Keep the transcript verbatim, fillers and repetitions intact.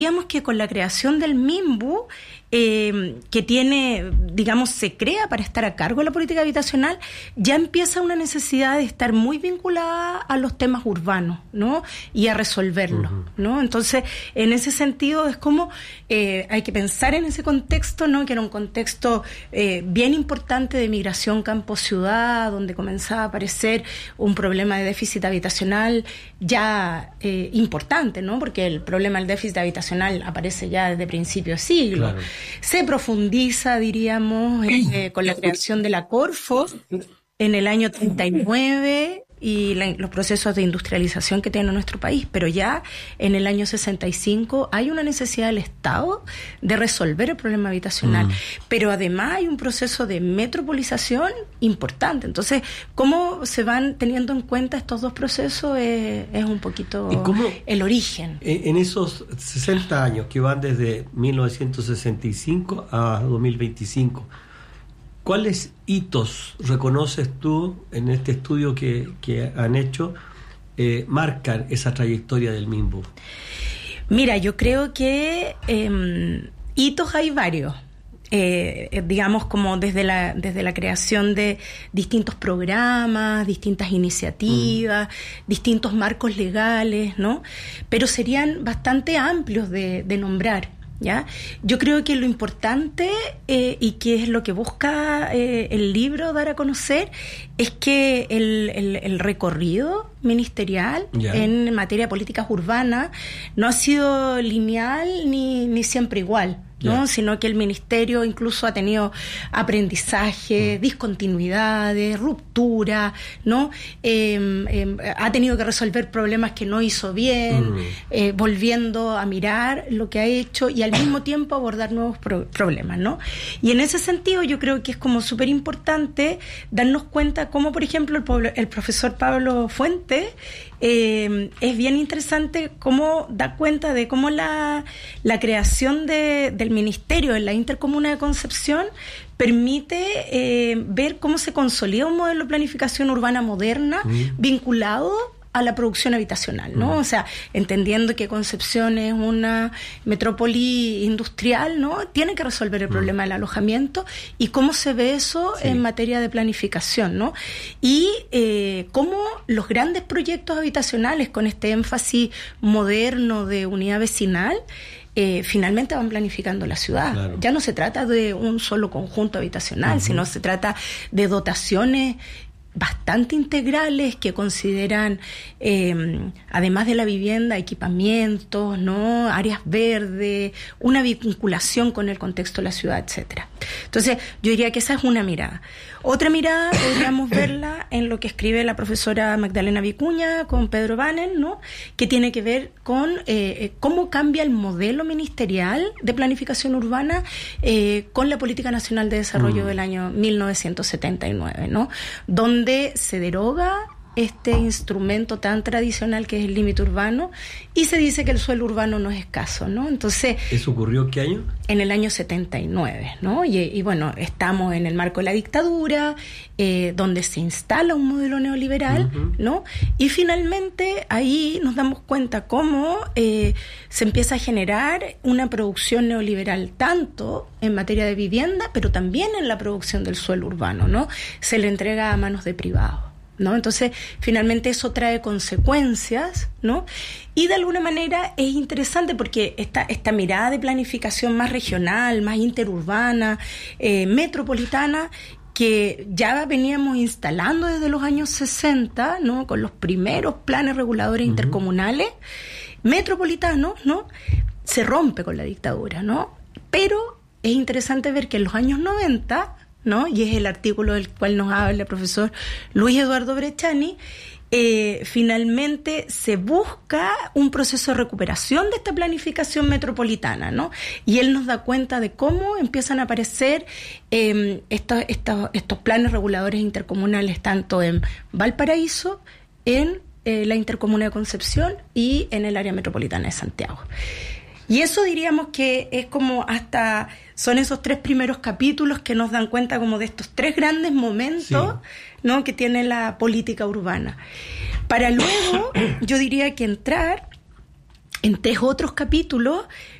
Digamos que con la creación del MIMBU, eh, que tiene, digamos, se crea para estar a cargo de la política habitacional, ya empieza una necesidad de estar muy vinculada a los temas urbanos, ¿no? Y a resolverlos, uh-huh. ¿no? Entonces, en ese sentido, es como eh, hay que pensar en ese contexto, ¿no? Que era un contexto eh, bien importante de migración campo-ciudad, donde comenzaba a aparecer un problema de déficit habitacional ya eh, importante, ¿no? Porque el problema del déficit habitacional aparece ya desde principios de siglo. Claro. Se profundiza, diríamos, eh, con la creación de la Corfo en el año treinta y nueve y la, los procesos de industrialización que tiene nuestro país, pero ya en el año sesenta y cinco hay una necesidad del Estado de resolver el problema habitacional, mm. pero además hay un proceso de metropolización importante. Entonces, ¿cómo se van teniendo en cuenta estos dos procesos? Es, es un poquito el origen. En esos sesenta años que van desde mil novecientos sesenta y cinco a dos mil veinticinco, ¿cuáles hitos reconoces tú en este estudio que, que han hecho eh, marcan esa trayectoria del MIMBU? Mira, yo creo que eh, hitos hay varios. Eh, digamos, como desde la desde la creación de distintos programas, distintas iniciativas, mm. distintos marcos legales, ¿no? Pero serían bastante amplios de, de nombrar. ¿Ya? Yo creo que lo importante eh, y que es lo que busca eh, el libro dar a conocer es que el, el, el recorrido ministerial yeah. en materia de políticas urbanas no ha sido lineal ni, ni siempre igual, ¿no? Yeah. Sino que el ministerio incluso ha tenido aprendizaje, mm. discontinuidades, ruptura, ¿no? Eh, eh, ha tenido que resolver problemas que no hizo bien, mm. eh, volviendo a mirar lo que ha hecho y al mismo tiempo abordar nuevos pro- problemas, ¿no? Y en ese sentido yo creo que es como súper importante darnos cuenta cómo, por ejemplo, el, pueblo, el profesor Pablo Fuentes eh, es bien interesante cómo da cuenta de cómo la, la creación de, del ministerio en la intercomuna de Concepción permite eh, ver cómo se consolida un modelo de planificación urbana moderna mm. vinculado a la producción habitacional, ¿no? Uh-huh. O sea, entendiendo que Concepción es una metrópoli industrial, ¿no? Tiene que resolver el uh-huh. problema del alojamiento y cómo se ve eso sí. en materia de planificación, ¿no? Y eh, cómo los grandes proyectos habitacionales con este énfasis moderno de unidad vecinal Eh, finalmente van planificando la ciudad. Claro. Ya no se trata de un solo conjunto habitacional, uh-huh. sino se trata de dotaciones bastante integrales que consideran, eh, además de la vivienda, equipamientos, ¿no? Áreas verdes, una vinculación con el contexto de la ciudad, etcétera. Entonces, yo diría que esa es una mirada. Otra mirada podríamos verla en lo que escribe la profesora Magdalena Vicuña con Pedro Banen, ¿no? Que tiene que ver con eh, cómo cambia el modelo ministerial de planificación urbana eh, con la Política Nacional de Desarrollo mm. del año mil novecientos setenta y nueve, ¿no? Donde se deroga este instrumento tan tradicional que es el límite urbano y se dice que el suelo urbano no es escaso, ¿no? Entonces, ¿eso ocurrió qué año? En el año setenta y nueve, ¿no? Y, y bueno, estamos en el marco de la dictadura, eh, donde se instala un modelo neoliberal, uh-huh. ¿no? Y finalmente ahí nos damos cuenta cómo eh, se empieza a generar una producción neoliberal tanto en materia de vivienda, pero también en la producción del suelo urbano, ¿no? Se le entrega a manos de privados, ¿no? Entonces, finalmente eso trae consecuencias, ¿no? Y de alguna manera es interesante porque esta, esta mirada de planificación más regional, más interurbana, eh, metropolitana, que ya veníamos instalando desde los años sesenta, ¿no? Con los primeros planes reguladores uh-huh. intercomunales, metropolitanos, ¿no? Se rompe con la dictadura, ¿no? Pero es interesante ver que en los años noventa, ¿no? Y es el artículo del cual nos habla el profesor Luis Eduardo Brechani, eh, finalmente se busca un proceso de recuperación de esta planificación metropolitana, ¿no? Y él nos da cuenta de cómo empiezan a aparecer eh, estos, estos, estos planes reguladores intercomunales tanto en Valparaíso, en eh, la intercomuna de Concepción y en el área metropolitana de Santiago. Y eso diríamos que es como hasta, son esos tres primeros capítulos que nos dan cuenta como de estos tres grandes momentos, sí. ¿no? que tiene la política urbana. Para luego, yo diría que entrar en tres otros capítulos